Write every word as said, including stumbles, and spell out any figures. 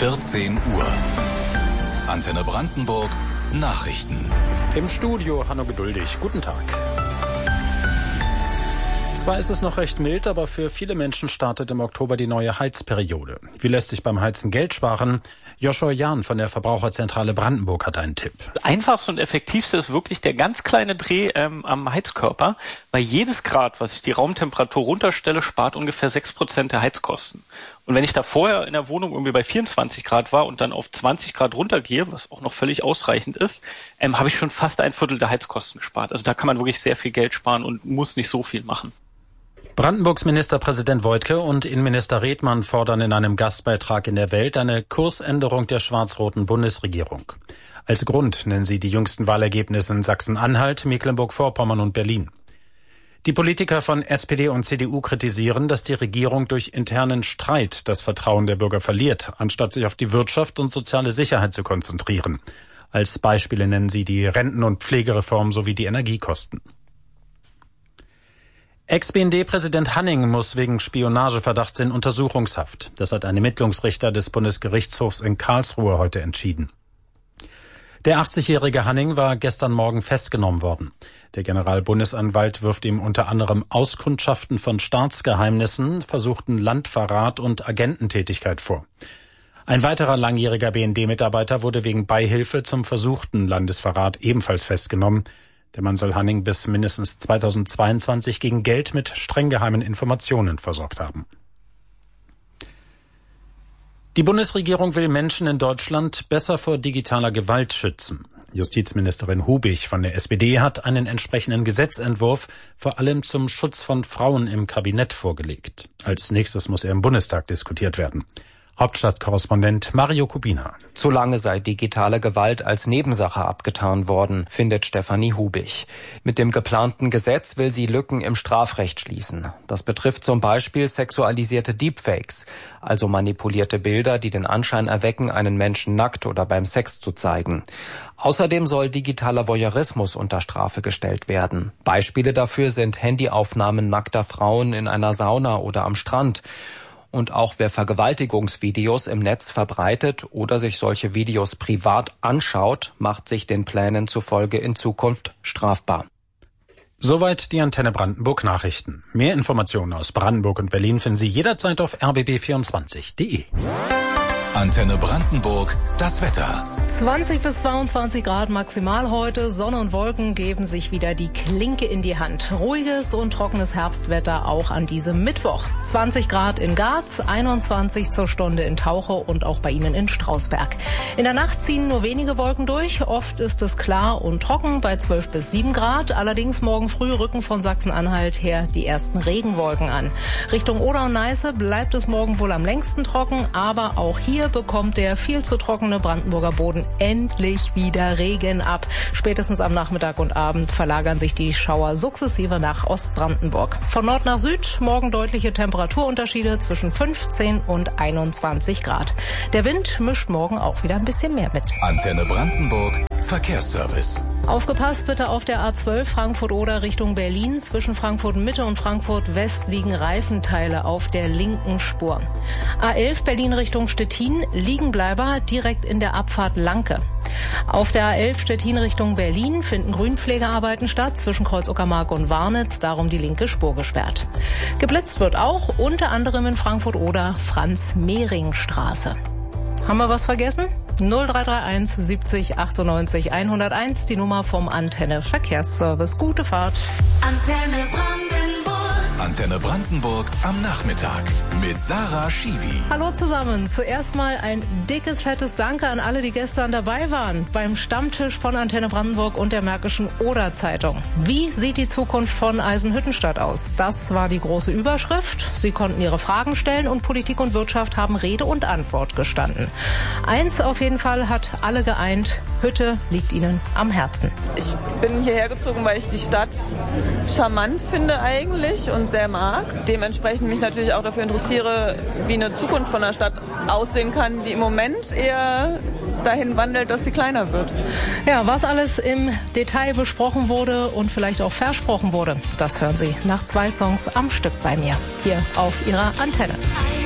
vierzehn Uhr. Antenne Brandenburg Nachrichten. Im Studio Hanno Geduldig. Guten Tag. Zwar ist es noch recht mild, aber für viele Menschen startet im Oktober die neue Heizperiode. Wie lässt sich beim Heizen Geld sparen? Joshua Jahn von der Verbraucherzentrale Brandenburg hat einen Tipp. Einfachste und effektivste ist wirklich der ganz kleine Dreh ähm, am Heizkörper, weil jedes Grad, was ich die Raumtemperatur runterstelle, spart ungefähr sechs Prozent der Heizkosten. Und wenn ich da vorher in der Wohnung irgendwie bei vierundzwanzig Grad war und dann auf zwanzig Grad runtergehe, was auch noch völlig ausreichend ist, ähm, habe ich schon fast ein Viertel der Heizkosten gespart. Also da kann man wirklich sehr viel Geld sparen und muss nicht so viel machen. Brandenburgs Ministerpräsident Woidke und Innenminister Redmann fordern in einem Gastbeitrag in der Welt eine Kursänderung der schwarz-roten Bundesregierung. Als Grund nennen sie die jüngsten Wahlergebnisse in Sachsen-Anhalt, Mecklenburg-Vorpommern und Berlin. Die Politiker von S P D und C D U kritisieren, dass die Regierung durch internen Streit das Vertrauen der Bürger verliert, anstatt sich auf die Wirtschaft und soziale Sicherheit zu konzentrieren. Als Beispiele nennen sie die Renten- und Pflegereform sowie die Energiekosten. Ex-B N D-Präsident Hanning muss wegen Spionageverdachts in Untersuchungshaft. Das hat ein Ermittlungsrichter des Bundesgerichtshofs in Karlsruhe heute entschieden. Der achtzigjährige Hanning war gestern Morgen festgenommen worden. Der Generalbundesanwalt wirft ihm unter anderem Auskundschaften von Staatsgeheimnissen, versuchten Landverrat und Agententätigkeit vor. Ein weiterer langjähriger B N D-Mitarbeiter wurde wegen Beihilfe zum versuchten Landesverrat ebenfalls festgenommen. Der Mann soll Hanning bis mindestens zweitausendzweiundzwanzig gegen Geld mit streng geheimen Informationen versorgt haben. Die Bundesregierung will Menschen in Deutschland besser vor digitaler Gewalt schützen. Justizministerin Hubich von der S P D hat einen entsprechenden Gesetzentwurf vor allem zum Schutz von Frauen im Kabinett vorgelegt. Als nächstes muss er im Bundestag diskutiert werden. Hauptstadtkorrespondent Mario Kubina. Zu lange sei digitale Gewalt als Nebensache abgetan worden, findet Stefanie Hubich. Mit dem geplanten Gesetz will sie Lücken im Strafrecht schließen. Das betrifft zum Beispiel sexualisierte Deepfakes, also manipulierte Bilder, die den Anschein erwecken, einen Menschen nackt oder beim Sex zu zeigen. Außerdem soll digitaler Voyeurismus unter Strafe gestellt werden. Beispiele dafür sind Handyaufnahmen nackter Frauen in einer Sauna oder am Strand. Und auch wer Vergewaltigungsvideos im Netz verbreitet oder sich solche Videos privat anschaut, macht sich den Plänen zufolge in Zukunft strafbar. Soweit die Antenne Brandenburg Nachrichten. Mehr Informationen aus Brandenburg und Berlin finden Sie jederzeit auf r b b vierundzwanzig punkt de. Antenne Brandenburg, das Wetter. zwanzig bis zweiundzwanzig Grad maximal heute. Sonne und Wolken geben sich wieder die Klinke in die Hand. Ruhiges und trockenes Herbstwetter auch an diesem Mittwoch. zwanzig Grad in Garz, einundzwanzig zur Stunde in Tauche und auch bei Ihnen in Strausberg. In der Nacht ziehen nur wenige Wolken durch. Oft ist es klar und trocken bei zwölf bis sieben Grad. Allerdings morgen früh rücken von Sachsen-Anhalt her die ersten Regenwolken an. Richtung Oder und Neiße bleibt es morgen wohl am längsten trocken, aber auch hier bekommt der viel zu trockene Brandenburger Boden endlich wieder Regen ab. Spätestens am Nachmittag und Abend verlagern sich die Schauer sukzessive nach Ostbrandenburg. Von Nord nach Süd morgen deutliche Temperaturunterschiede zwischen fünfzehn und einundzwanzig Grad. Der Wind mischt morgen auch wieder ein bisschen mehr mit. Antenne Brandenburg Verkehrsservice. Aufgepasst bitte auf der A zwölf Frankfurt-Oder Richtung Berlin. Zwischen Frankfurt-Mitte und Frankfurt-West liegen Reifenteile auf der linken Spur. A elf Berlin Richtung Stettin, Liegenbleiber direkt in der Abfahrt Lanke. Auf der A elf Stettin Richtung Berlin finden Grünpflegearbeiten statt zwischen Kreuz-Uckermark und Warnitz, darum die linke Spur gesperrt. Geblitzt wird auch unter anderem in Frankfurt-Oder Franz-Mehring-Straße. Haben wir was vergessen? null drei drei eins siebzig achtundneunzig hunderteins, die Nummer vom Antenne Verkehrsservice. Gute Fahrt. Antenne Brandenburg. Antenne Brandenburg am Nachmittag mit Sarah Schiwi. Hallo zusammen. Zuerst mal ein dickes, fettes Danke an alle, die gestern dabei waren beim Stammtisch von Antenne Brandenburg und der Märkischen Oder-Zeitung. Wie sieht die Zukunft von Eisenhüttenstadt aus? Das war die große Überschrift. Sie konnten ihre Fragen stellen und Politik und Wirtschaft haben Rede und Antwort gestanden. Eins auf jeden Fall hat alle geeint. Hütte liegt ihnen am Herzen. Ich bin hierher gezogen, weil ich die Stadt charmant finde eigentlich und sehr mag. Dementsprechend mich natürlich auch dafür interessiere, wie eine Zukunft von einer Stadt aussehen kann, die im Moment eher dahin wandelt, dass sie kleiner wird. Ja, was alles im Detail besprochen wurde und vielleicht auch versprochen wurde, das hören Sie nach zwei Songs am Stück bei mir, hier auf Ihrer Antenne.